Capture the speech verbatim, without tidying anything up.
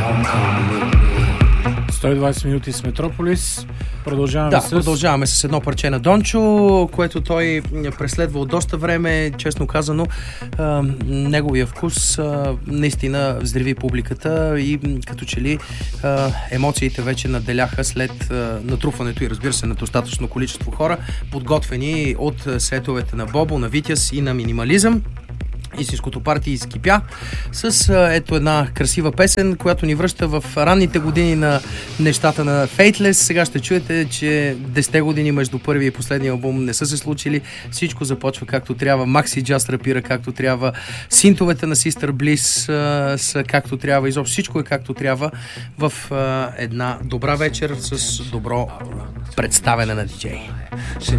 сто и двадесет минути с Метрополис. Продължаваме да, с... продължаваме с едно парче на Дончо, което той преследва от доста време. Честно казано, а, неговия вкус а, наистина взриви публиката и като че ли а, емоциите вече наделяха след а, натрупването и разбира се на достатъчно количество хора, подготвени от сетовете на Бобо, на Витяс и на Минимализъм. Истинското парти изкипя с ето една красива песен, която ни връща в ранните години на нещата на Faithless. Сега ще чуете, че десетте години между първия и последния албум не са се случили. Всичко започва както трябва. Макси Джаз рапира както трябва. Синтовете на Sister Bliss а, са както трябва. Изобщо всичко е както трябва в а, една добра вечер с добро представяне на диджей.